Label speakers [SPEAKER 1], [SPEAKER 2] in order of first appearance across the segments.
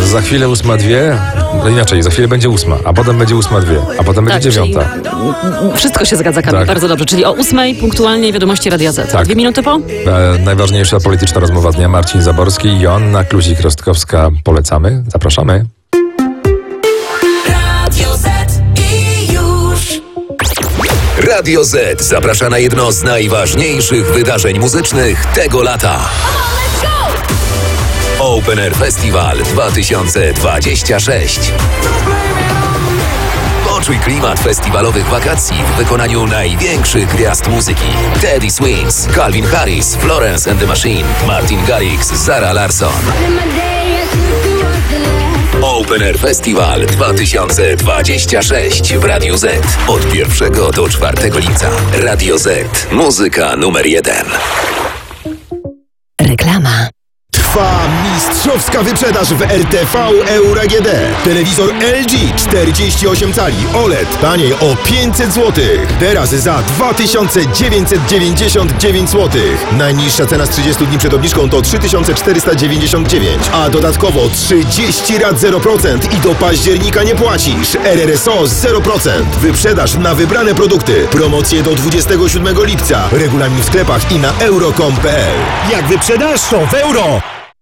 [SPEAKER 1] Za chwilę 8:02, no inaczej, za chwilę będzie 8, a potem będzie 8:02, a potem będzie 9.
[SPEAKER 2] Wszystko się zgadza, Kamil,
[SPEAKER 1] Tak.
[SPEAKER 2] bardzo dobrze. Czyli o 8 punktualnie wiadomości Radia Z.
[SPEAKER 1] Tak.
[SPEAKER 2] 2 minuty po?
[SPEAKER 1] Najważniejsza polityczna rozmowa dnia. Marcin Zaborski i Joanna Kluzik-Rostkowska. Polecamy, zapraszamy.
[SPEAKER 3] Radio Z i już.
[SPEAKER 4] Radio Z zaprasza na jedno z najważniejszych wydarzeń muzycznych tego lata. Open Air Festival 2026. Poczuj klimat festiwalowych wakacji w wykonaniu największych gwiazd muzyki. Teddy Swims, Calvin Harris, Florence and the Machine, Martin Garrix, Zara Larsson. Open Air Festival 2026 w Radiu Z. Od 1 do 4 lipca. Radio Z. Muzyka numer 1.
[SPEAKER 2] Reklama.
[SPEAKER 5] Trwa mistrzowska wyprzedaż w RTV Euro AGD. Telewizor LG 48 cali OLED taniej o 500 zł. Teraz za 2999 zł. Najniższa cena z 30 dni przed obniżką to 3499, a dodatkowo 30 rat 0% i do października nie płacisz. RRSO 0%. Wyprzedaż na wybrane produkty. Promocje do 27 lipca. Regulamin w sklepach i na euro.com.pl. Jak wyprzedaż, to w euro!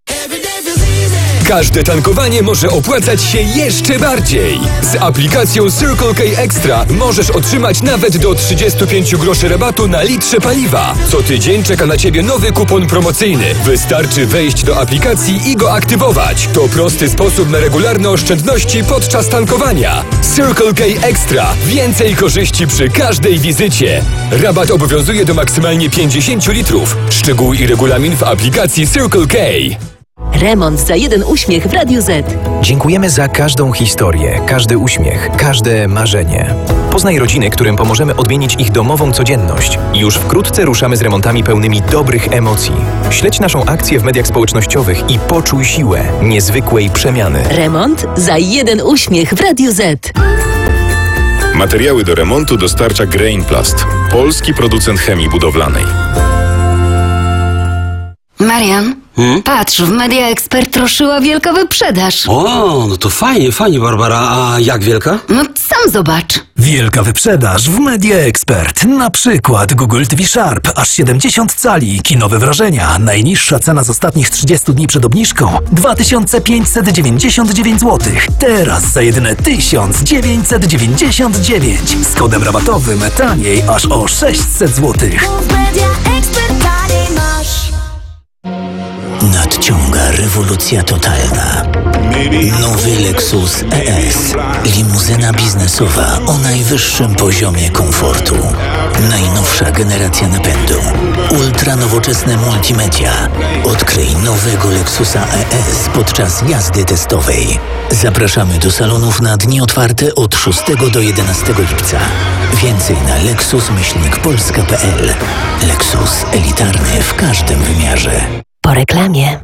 [SPEAKER 6] Każde tankowanie może opłacać się jeszcze bardziej. Z aplikacją Circle K Extra możesz otrzymać nawet do 35 groszy rabatu na litrze paliwa. Co tydzień czeka na Ciebie nowy kupon promocyjny. Wystarczy wejść do aplikacji i go aktywować. To prosty sposób na regularne oszczędności podczas tankowania. Circle K Extra. Więcej korzyści przy każdej wizycie. Rabat obowiązuje do maksymalnie 50 litrów. Szczegóły i regulamin w aplikacji Circle K.
[SPEAKER 7] Remont za jeden uśmiech w Radiu Z.
[SPEAKER 8] Dziękujemy za każdą historię, każdy uśmiech, każde marzenie. Poznaj rodziny, którym pomożemy odmienić ich domową codzienność. Już wkrótce ruszamy z remontami pełnymi dobrych emocji. Śledź naszą akcję w mediach społecznościowych i poczuj siłę niezwykłej przemiany.
[SPEAKER 7] Remont za jeden uśmiech w Radiu Z.
[SPEAKER 9] Materiały do remontu dostarcza Grainplast, polski producent chemii budowlanej.
[SPEAKER 10] Marian, patrz, w Media Expert ruszyła wielka wyprzedaż.
[SPEAKER 11] O, no to fajnie, Barbara. A jak wielka?
[SPEAKER 10] No sam zobacz.
[SPEAKER 12] Wielka wyprzedaż w Media Expert. Na przykład Google TV Sharp, aż 70 cali, kinowe wrażenia. Najniższa cena z ostatnich 30 dni przed obniżką 2599 zł. Teraz za jedyne 1999. Z kodem rabatowym taniej aż o 600 zł.
[SPEAKER 13] Nadciąga rewolucja totalna. Nowy Lexus ES. Limuzyna biznesowa o najwyższym poziomie komfortu. Najnowsza generacja napędu. Ultra nowoczesne multimedia. Odkryj nowego Lexusa ES podczas jazdy testowej. Zapraszamy do salonów na dni otwarte od 6 do 11 lipca. Więcej na lexus-polska.pl. Lexus elitarny w każdym wymiarze.
[SPEAKER 7] Po reklamie.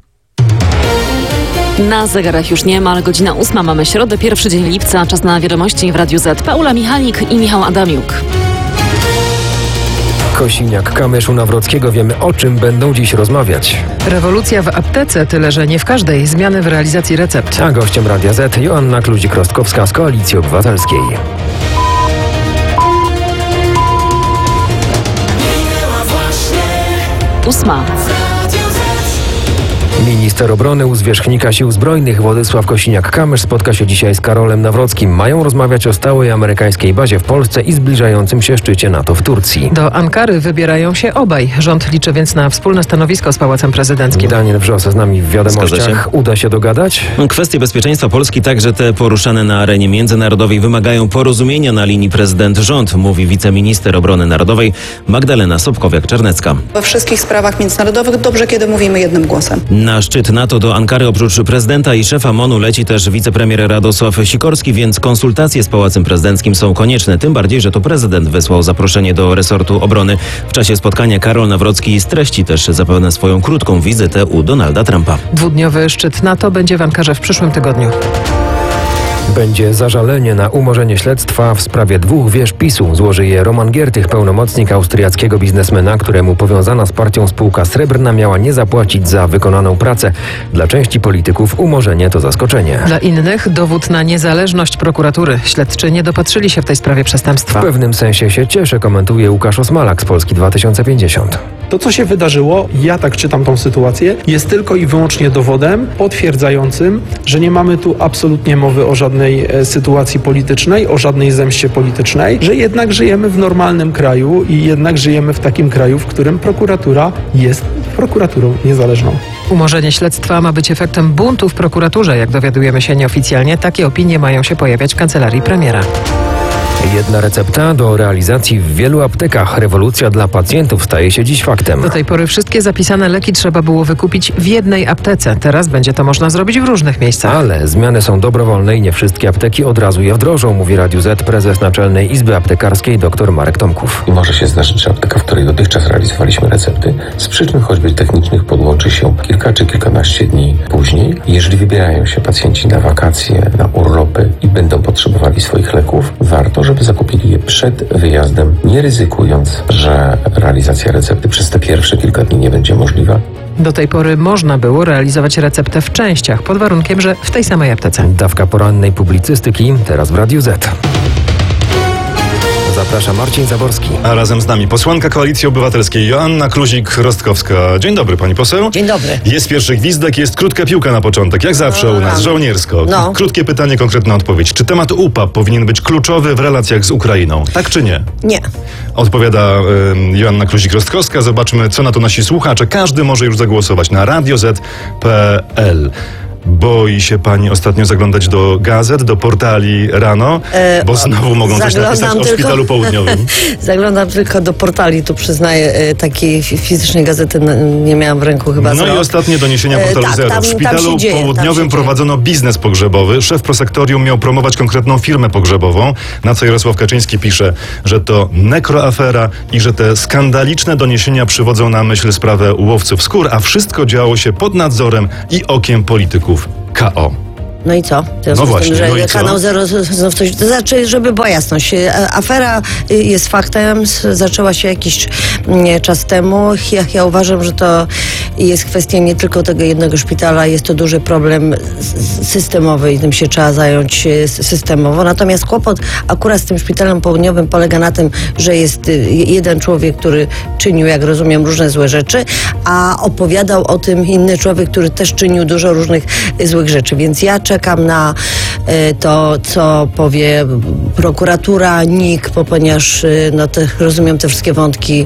[SPEAKER 2] Na zegarach już nie ma, ale godzina 8. Mamy środę, pierwszy dzień lipca. Czas na wiadomości w Radiu Z. Paula Michalik i Michał Adamiuk.
[SPEAKER 14] Kosiniak-Kamysz u Nawrockiego. Wiemy, o czym będą dziś rozmawiać.
[SPEAKER 15] Rewolucja w aptece, tyle że nie w każdej. Zmiany w realizacji recept.
[SPEAKER 14] A gościem Radia Z Joanna Kluzik-Rostkowska z Koalicji Obywatelskiej.
[SPEAKER 2] Ósma.
[SPEAKER 14] Minister obrony u zwierzchnika Sił Zbrojnych Władysław Kosiniak-Kamysz spotka się dzisiaj z Karolem Nawrockim. Mają rozmawiać o stałej amerykańskiej bazie w Polsce i zbliżającym się szczycie NATO w Turcji.
[SPEAKER 15] Do Ankary wybierają się obaj. Rząd liczy więc na wspólne stanowisko z Pałacem Prezydenckim.
[SPEAKER 14] Daniel Wrzos z nami w wiadomościach. Uda się dogadać?
[SPEAKER 16] Kwestie bezpieczeństwa Polski, także te poruszane na arenie międzynarodowej, wymagają porozumienia na linii prezydent-rząd, mówi wiceminister obrony narodowej Magdalena Sobkowiak-Czarnecka.
[SPEAKER 17] We wszystkich sprawach międzynarodowych dobrze, kiedy mówimy jednym głosem.
[SPEAKER 16] Na szczyt NATO do Ankary oprócz prezydenta i szefa MON-u leci też wicepremier Radosław Sikorski, więc konsultacje z Pałacem Prezydenckim są konieczne. Tym bardziej, że to prezydent wysłał zaproszenie do resortu obrony. W czasie spotkania Karol Nawrocki streści też zapewne swoją krótką wizytę u Donalda Trumpa.
[SPEAKER 15] Dwudniowy szczyt NATO będzie w Ankarze w przyszłym tygodniu.
[SPEAKER 14] Będzie zażalenie na umorzenie śledztwa w sprawie 2 wież PiS-u. Złoży je Roman Giertych, pełnomocnik austriackiego biznesmena, któremu powiązana z partią spółka Srebrna miała nie zapłacić za wykonaną pracę. Dla części polityków umorzenie to zaskoczenie.
[SPEAKER 15] Dla innych dowód na niezależność prokuratury. Śledczy nie dopatrzyli się w tej sprawie przestępstwa.
[SPEAKER 14] W pewnym sensie się cieszę, komentuje Łukasz Osmalak z Polski 2050.
[SPEAKER 18] To, co się wydarzyło, ja tak czytam tą sytuację, jest tylko i wyłącznie dowodem potwierdzającym, że nie mamy tu absolutnie mowy o żadnej sytuacji politycznej, o żadnej zemście politycznej, że jednak żyjemy w normalnym kraju i jednak żyjemy w takim kraju, w którym prokuratura jest prokuraturą niezależną.
[SPEAKER 15] Umorzenie śledztwa ma być efektem buntu w prokuraturze, jak dowiadujemy się nieoficjalnie. Takie opinie mają się pojawiać w kancelarii premiera.
[SPEAKER 14] Jedna recepta do realizacji w wielu aptekach. Rewolucja dla pacjentów staje się dziś faktem.
[SPEAKER 15] Do tej pory wszystkie zapisane leki trzeba było wykupić w jednej aptece. Teraz będzie to można zrobić w różnych miejscach.
[SPEAKER 14] Ale zmiany są dobrowolne i nie wszystkie apteki od razu je wdrożą, mówi Radiu Z prezes Naczelnej Izby Aptekarskiej dr Marek Tomków.
[SPEAKER 19] I może się zdarzyć, że apteka, w której dotychczas realizowaliśmy recepty, z przyczyn choćby technicznych podłączy się kilka czy kilkanaście dni później. Jeżeli wybierają się pacjenci na wakacje, na urlopy i będą potrzebowali swoich leków, warto, żeby zakupili je przed wyjazdem, nie ryzykując, że realizacja recepty przez te pierwsze kilka dni nie będzie możliwa.
[SPEAKER 15] Do tej pory można było realizować receptę w częściach, pod warunkiem, że w tej samej aptece.
[SPEAKER 14] Dawka porannej publicystyki, teraz w Radiu Z. Zaprasza Marcin Zaborski.
[SPEAKER 20] A razem z nami posłanka Koalicji Obywatelskiej Joanna Kluzik-Rostkowska. Dzień dobry, pani poseł.
[SPEAKER 21] Dzień dobry.
[SPEAKER 20] Jest pierwszy gwizdek, jest krótka piłka na początek, jak zawsze u nas, żołniersko.
[SPEAKER 21] No.
[SPEAKER 20] Krótkie pytanie, konkretna odpowiedź. Czy temat UPA powinien być kluczowy w relacjach z Ukrainą? Tak czy nie?
[SPEAKER 21] Nie.
[SPEAKER 20] Odpowiada Joanna Kluzik-Rostkowska. Zobaczmy, co na to nasi słuchacze. Każdy może już zagłosować na radioz.pl. Boi się pani ostatnio zaglądać do gazet, do portali rano? Bo znowu mogą coś napisać o Szpitalu Południowym.
[SPEAKER 21] Zaglądam tylko do portali, tu przyznaję, takiej fizycznej gazety nie miałam w ręku chyba.
[SPEAKER 20] No i ostatnie doniesienia portalu
[SPEAKER 21] tak,
[SPEAKER 20] Zero. W Szpitalu Południowym prowadzono biznes pogrzebowy. Szef prosektorium miał promować konkretną firmę pogrzebową, na co Jarosław Kaczyński pisze, że to nekroafera i że te skandaliczne doniesienia przywodzą na myśl sprawę łowców skór, a wszystko działo się pod nadzorem i okiem polityków KO.
[SPEAKER 21] No i co?
[SPEAKER 20] No właśnie,
[SPEAKER 21] tym, że
[SPEAKER 20] no i
[SPEAKER 21] Kanał
[SPEAKER 20] co?
[SPEAKER 21] Zero znów coś... To znaczy, żeby była jasność, afera jest faktem, zaczęła się jakiś czas temu. Ja uważam, że to jest kwestia nie tylko tego jednego szpitala, jest to duży problem systemowy i tym się trzeba zająć systemowo. Natomiast kłopot akurat z tym Szpitalem Południowym polega na tym, że jest jeden człowiek, który czynił, jak rozumiem, różne złe rzeczy, a opowiadał o tym inny człowiek, który też czynił dużo różnych złych rzeczy. Więc ja czekam na to, co powie prokuratura, NIK, ponieważ rozumiem, te wszystkie wątki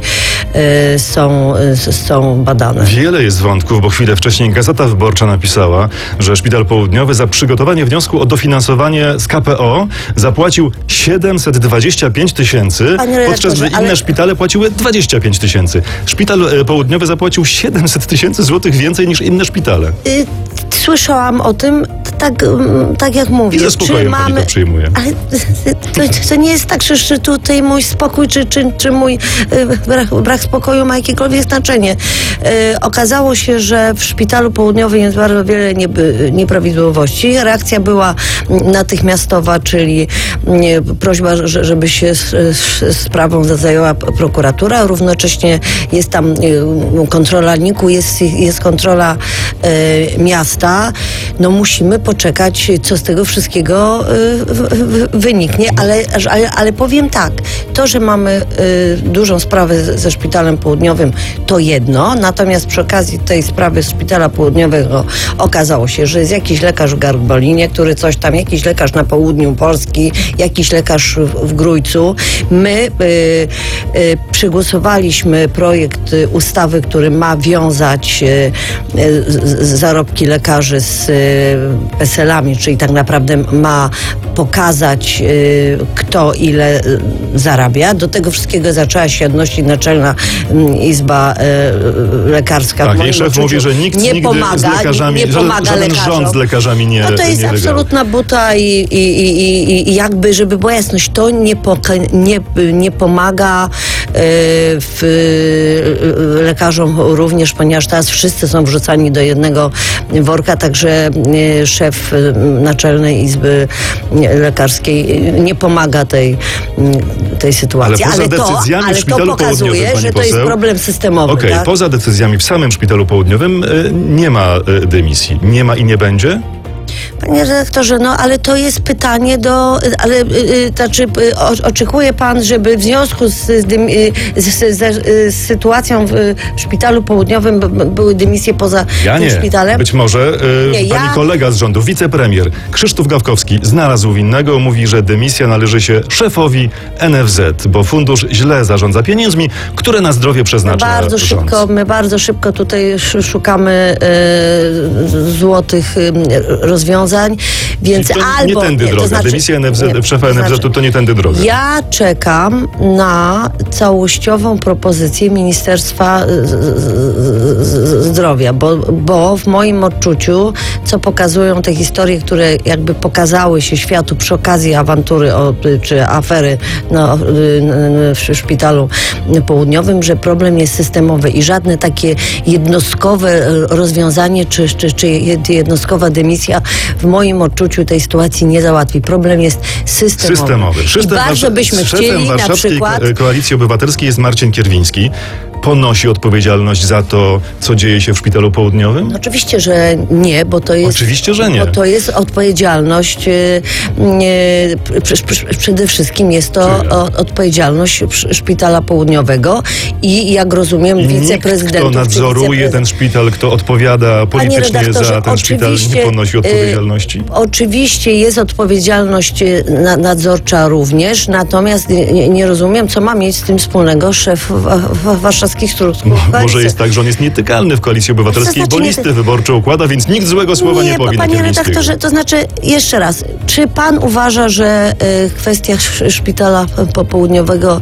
[SPEAKER 21] są badane.
[SPEAKER 20] Wiele jest wątków, bo chwilę wcześniej Gazeta Wyborcza napisała, że Szpital Południowy za przygotowanie wniosku o dofinansowanie z KPO zapłacił 725 tysięcy, podczas gdy inne szpitale płaciły 25 tysięcy. Szpital Południowy zapłacił 700 tysięcy złotych więcej niż inne szpitale.
[SPEAKER 21] Słyszałam o tym, tak jak mówię.
[SPEAKER 20] I ze spokojem pani to przyjmuje.
[SPEAKER 21] Ale to nie jest tak, że tutaj mój spokój czy mój brak spokoju ma jakiekolwiek znaczenie. Okazało się, że w Szpitalu Południowym jest bardzo wiele nieprawidłowości. Reakcja była natychmiastowa, czyli prośba, żeby się sprawą zajęła prokuratura. Równocześnie jest tam kontrola NIK-u, jest kontrola miasta. No musimy poczekać, co z tego wszystkiego wyniknie, ale powiem tak, to, że mamy dużą sprawę ze Szpitalem Południowym, to jedno, natomiast przy okazji tej sprawy z Szpitala Południowego okazało się, że jest jakiś lekarz w Garbolinie, który coś tam, jakiś lekarz na południu Polski, jakiś lekarz w Grójcu. My przegłosowaliśmy projekt ustawy, który ma wiązać zarobki lekarzy z PESEL-ami, czyli tak naprawdę ma pokazać, kto ile zarabia. Do tego wszystkiego zaczęła się odnosić Naczelna Izba Lekarska.
[SPEAKER 20] Tak, jej szef mówi, że nikt nigdy z lekarzami, żaden rząd z lekarzami nie
[SPEAKER 21] to jest absolutna buta i jakby, żeby była jasność, to nie pomaga lekarzom również, ponieważ teraz wszyscy są wrzucani do jednego worka, także szef Naczelnej Izby Lekarskiej nie pomaga tej sytuacji.
[SPEAKER 20] Ale poza decyzjami w Szpitalu Południowym, pani
[SPEAKER 21] że to jest
[SPEAKER 20] poseł,
[SPEAKER 21] problem systemowy.
[SPEAKER 20] Okej,
[SPEAKER 21] tak?
[SPEAKER 20] poza decyzjami w samym Szpitalu Południowym nie ma dymisji. Nie ma i nie będzie?
[SPEAKER 21] Panie redaktorze, no ale to jest pytanie oczekuje pan, żeby w związku z sytuacją w Szpitalu Południowym były dymisje poza tym szpitalem?
[SPEAKER 20] Być może pani kolega z rządu, wicepremier Krzysztof Gawkowski znalazł winnego, mówi, że dymisja należy się szefowi NFZ, bo fundusz źle zarządza pieniędzmi, które na zdrowie przeznacza rząd.
[SPEAKER 21] My bardzo szybko tutaj szukamy złotych rozwiązań, więc
[SPEAKER 20] to nie tędy droga. To znaczy, dymisja szefa NFZ-u to nie tędy droga.
[SPEAKER 21] Ja czekam na całościową propozycję Ministerstwa Zdrowia, bo w moim odczuciu, co pokazują te historie, które jakby pokazały się światu przy okazji awantury czy afery w Szpitalu Południowym, że problem jest systemowy i żadne takie jednostkowe rozwiązanie czy jednostkowa dymisja w moim odczuciu tej sytuacji nie załatwi. Problem jest systemowy. I bardzo byśmy chcieli na przykład...
[SPEAKER 20] Koalicji Obywatelskiej jest Marcin Kierwiński. Ponosi odpowiedzialność za to, co dzieje się w Szpitalu Południowym?
[SPEAKER 21] Oczywiście, że nie, bo to jest...
[SPEAKER 20] Oczywiście, że nie.
[SPEAKER 21] Bo to jest odpowiedzialność, przede wszystkim jest to odpowiedzialność Szpitala Południowego i jak rozumiem wiceprezydentów...
[SPEAKER 20] Kto nadzoruje ten szpital, kto odpowiada politycznie za ten szpital, nie ponosi odpowiedzialności?
[SPEAKER 21] Oczywiście jest odpowiedzialność nadzorcza również, natomiast nie rozumiem, co ma mieć z tym wspólnego szef warszawskich struktur.
[SPEAKER 20] Może jest tak, że on jest nietykalny w Koalicji Obywatelskiej, bo listy wyborcze układa, więc nikt złego słowa nie powie na Kierwińskiego.
[SPEAKER 21] Panie redaktorze, to znaczy, jeszcze raz, czy pan uważa, że kwestia Szpitala Południowego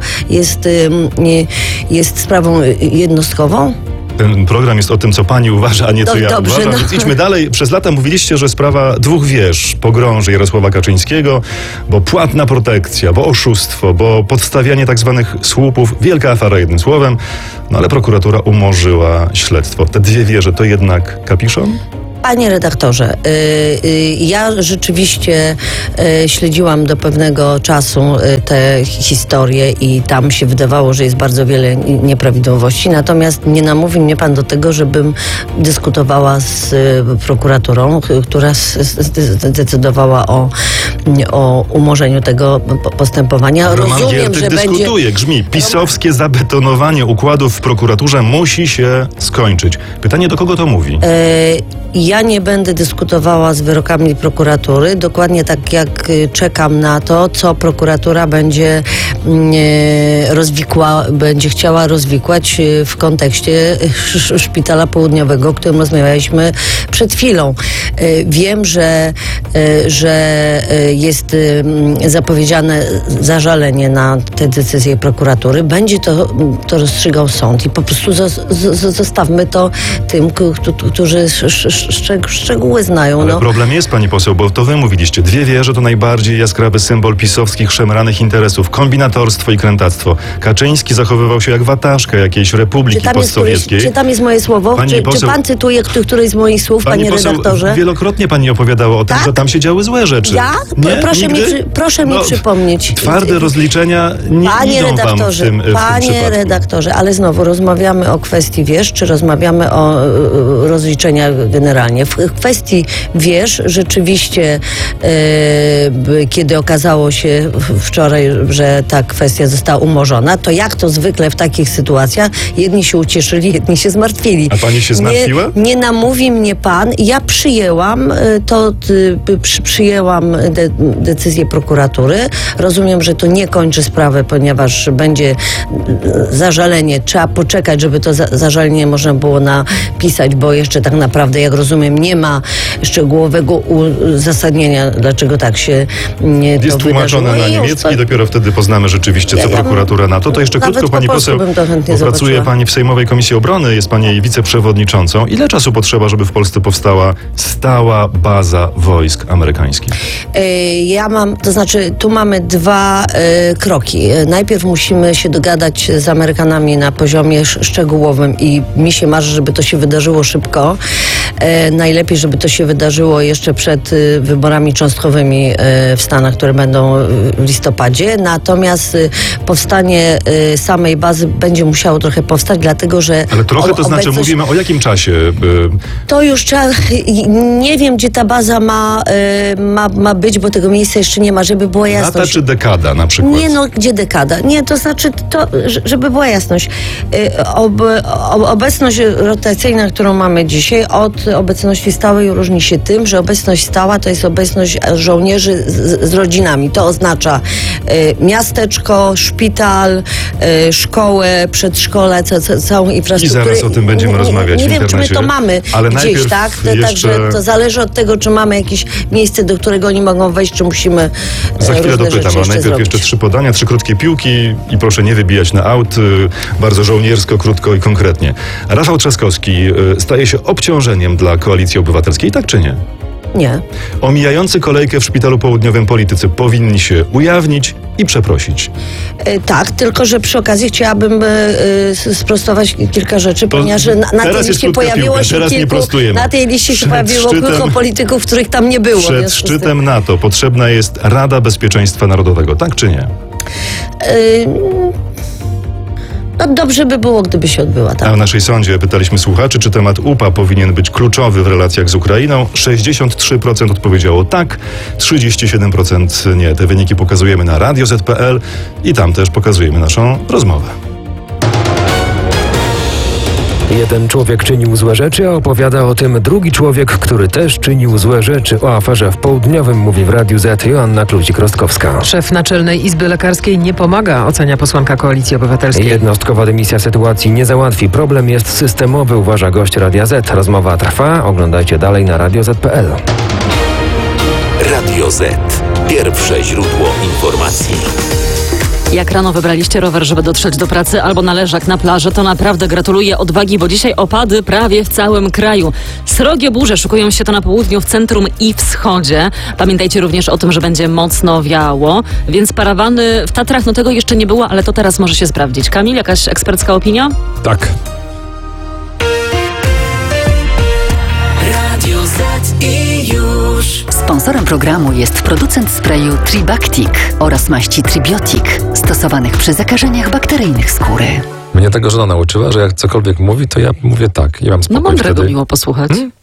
[SPEAKER 21] jest sprawą jednostkową?
[SPEAKER 20] Ten program jest o tym, co pani uważa, a nie co ja uważam, więc idźmy dalej. Przez lata mówiliście, że sprawa dwóch wież pogrąży Jarosława Kaczyńskiego, bo płatna protekcja, bo oszustwo, bo podstawianie tak zwanych słupów, wielka afera jednym słowem, no ale prokuratura umorzyła śledztwo. Te dwie wieże to jednak kapiszon?
[SPEAKER 21] Panie redaktorze, ja rzeczywiście śledziłam do pewnego czasu te historie i tam się wydawało, że jest bardzo wiele nieprawidłowości, natomiast nie namówi mnie pan do tego, żebym dyskutowała z prokuraturą, która zdecydowała o umorzeniu tego postępowania.
[SPEAKER 20] Roman Giertych dyskutuje, grzmi. Pisowskie zabetonowanie układów w prokuraturze musi się skończyć. Pytanie, do kogo to mówi?
[SPEAKER 21] Ja nie będę dyskutowała z wyrokami prokuratury, dokładnie tak jak czekam na to, co prokuratura będzie chciała rozwikłać w kontekście Szpitala Południowego, o którym rozmawialiśmy przed chwilą. Wiem, że jest zapowiedziane zażalenie na te decyzje prokuratury. Będzie to rozstrzygał sąd i po prostu zostawmy to tym, którzy szczegóły znają.
[SPEAKER 20] Ale problem jest, pani poseł, bo to wy mówiliście. Dwie wieże to najbardziej jaskrawy symbol pisowskich szemranych interesów. Kombinatorstwo i krętactwo. Kaczyński zachowywał się jak wataszka jakiejś republiki postsowieckiej.
[SPEAKER 21] Czy tam jest moje słowo? Czy pan cytuje któreś z moich słów, panie redaktorze?
[SPEAKER 20] Wielokrotnie pani opowiadała o tym, że tam się działy złe rzeczy.
[SPEAKER 21] Ja? Proszę mi przypomnieć.
[SPEAKER 20] Twarde rozliczenia nie idą wam w tym
[SPEAKER 21] Panie redaktorze, ale znowu rozmawiamy o kwestii wież, czy rozmawiamy o rozliczeniach generalnie. W kwestii wież rzeczywiście, kiedy okazało się wczoraj, że ta kwestia została umorzona, to jak to zwykle w takich sytuacjach, jedni się ucieszyli, jedni się zmartwili.
[SPEAKER 20] A pani się zmartwiła?
[SPEAKER 21] Nie namówi mnie pan. Ja przyjęłam decyzję prokuratury. Rozumiem, że to nie kończy sprawy, ponieważ będzie zażalenie. Trzeba poczekać, żeby to zażalenie można było napisać, bo jeszcze tak naprawdę, jak rozumiem, rozumiem, nie ma szczegółowego uzasadnienia, dlaczego tak się to
[SPEAKER 20] jest tłumaczone na niemiecki, dopiero wtedy poznamy rzeczywiście, co prokuratura na to. To jeszcze krótko, pani poseł, bo pracuje pani w Sejmowej Komisji Obrony, jest pani jej wiceprzewodniczącą. Ile czasu potrzeba, żeby w Polsce powstała stała baza wojsk amerykańskich?
[SPEAKER 21] Tu mamy dwa kroki. Najpierw musimy się dogadać z Amerykanami na poziomie szczegółowym i mi się marzy, żeby to się wydarzyło szybko. Najlepiej, żeby to się wydarzyło jeszcze przed wyborami cząstkowymi w Stanach, które będą w listopadzie. Natomiast powstanie samej bazy będzie musiało trochę powstać, dlatego że...
[SPEAKER 20] Ale trochę to znaczy, mówimy o jakim czasie?
[SPEAKER 21] To już trzeba... Nie wiem, gdzie ta baza ma być, bo tego miejsca jeszcze nie ma, żeby była jasność.
[SPEAKER 20] Lata czy dekada na przykład?
[SPEAKER 21] Nie, gdzie dekada? Nie, to znaczy, żeby była jasność. Obecność rotacyjna, którą mamy dzisiaj, od obecności stałej różni się tym, że obecność stała to jest obecność żołnierzy z rodzinami. To oznacza miasteczko, szpital, szkołę, przedszkole, całą infrastrukturę.
[SPEAKER 20] I zaraz o tym będziemy rozmawiać
[SPEAKER 21] nie
[SPEAKER 20] w
[SPEAKER 21] wiem, czy my
[SPEAKER 20] internecie.
[SPEAKER 21] to mamy
[SPEAKER 20] ale
[SPEAKER 21] gdzieś, tak? Także to zależy od tego, czy mamy jakieś miejsce, do którego oni mogą wejść, czy musimy
[SPEAKER 20] za chwilę dopytam, ale najpierw jeszcze 3 podania, 3 krótkie piłki i proszę nie wybijać na aut, bardzo żołniersko, krótko i konkretnie. Rafał Trzaskowski staje się obciążeniem dla Koalicji Obywatelskiej, tak czy nie?
[SPEAKER 21] Nie.
[SPEAKER 20] Omijający kolejkę w Szpitalu Południowym politycy powinni się ujawnić i przeprosić.
[SPEAKER 21] Tak, tylko że przy okazji chciałabym sprostować kilka rzeczy, ponieważ na tej liście pojawiło się na tej liście się pojawiło kilku polityków, których tam nie było.
[SPEAKER 20] Przed szczytem NATO potrzebna jest Rada Bezpieczeństwa Narodowego, tak czy nie?
[SPEAKER 21] Dobrze by było, gdyby się odbyła. Tak.
[SPEAKER 20] A w naszej sądzie pytaliśmy słuchaczy, czy temat UPA powinien być kluczowy w relacjach z Ukrainą. 63% odpowiedziało tak, 37% nie. Te wyniki pokazujemy na radioz.pl i tam też pokazujemy naszą rozmowę.
[SPEAKER 14] Jeden człowiek czynił złe rzeczy, a opowiada o tym drugi człowiek, który też czynił złe rzeczy. O aferze w Południowym mówi w Radiu Z Joanna Kluzik-Rostkowska.
[SPEAKER 15] Szef Naczelnej Izby Lekarskiej nie pomaga, ocenia posłanka Koalicji Obywatelskiej.
[SPEAKER 14] Jednostkowa dymisja sytuacji nie załatwi. Problem jest systemowy, uważa gość Radia Z. Rozmowa trwa. Oglądajcie dalej na radioz.pl.
[SPEAKER 4] Radio Z. Pierwsze źródło informacji.
[SPEAKER 2] Jak rano wybraliście rower, żeby dotrzeć do pracy albo na leżak na plaży, to naprawdę gratuluję odwagi, bo dzisiaj opady prawie w całym kraju. Srogie burze szykują się to na południu, w centrum i wschodzie. Pamiętajcie również o tym, że będzie mocno wiało, więc parawany w Tatrach, tego jeszcze nie było, ale to teraz może się sprawdzić. Kamil, jakaś ekspercka opinia?
[SPEAKER 20] Tak.
[SPEAKER 3] Radio Z i już.
[SPEAKER 1] Sponsorem programu jest producent sprayu Tribactic oraz maści Tribiotic, stosowanych przy zakażeniach bakteryjnych skóry.
[SPEAKER 19] Mnie tego żona nauczyła, że jak cokolwiek mówi, to ja mówię tak. I mam spokój
[SPEAKER 2] mądrego
[SPEAKER 19] wtedy.
[SPEAKER 2] miło posłuchać.